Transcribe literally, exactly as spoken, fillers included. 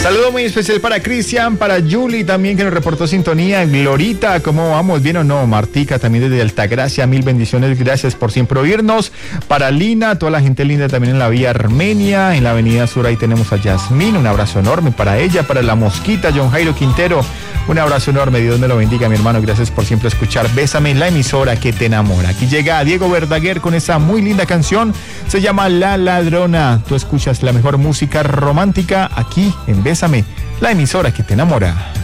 Saludo muy especial para Cristian, para Julie también que nos reportó sintonía, Glorita, ¿cómo vamos? ¿Bien o no? Martica también desde Altagracia, mil bendiciones, gracias por siempre oírnos. Para Lina, toda la gente linda también en la vía Armenia, en la avenida Sur, ahí tenemos a Yasmín, un abrazo enorme para ella, para la Mosquita, John Jairo Quintero, un abrazo enorme, Dios me lo bendiga mi hermano, gracias por siempre escuchar Bésame, la emisora que te enamora. Aquí llega Diego Verdaguer con esa muy linda canción, se llama La Ladrona. Tú escuchas la mejor música romántica aquí en Bésame, la emisora que te enamora.